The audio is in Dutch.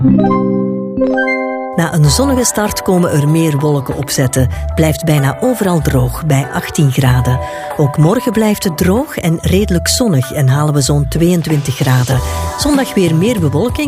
Na een zonnige start komen er meer wolken opzetten. Het blijft bijna overal droog, bij 18 graden. Ook morgen blijft het droog en redelijk zonnig en halen we zo'n 22 graden. Zondag weer meer bewolking.